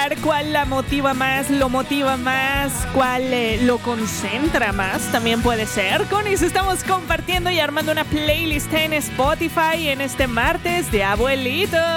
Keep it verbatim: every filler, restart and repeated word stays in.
pensar cuál la motiva más, lo motiva más, cuál eh, lo concentra más, también puede ser. Con eso estamos compartiendo y armando una playlist en Spotify en este martes de abuelitos.